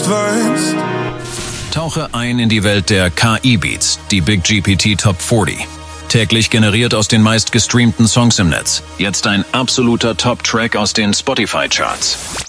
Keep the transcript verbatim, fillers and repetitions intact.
nicht weißt. Tauche ein in die Welt der K I-Beats, die Big G P T Top vierzig. Täglich generiert aus den meist gestreamten Songs im Netz. Jetzt ein absoluter Top-Track aus den Spotify-Charts.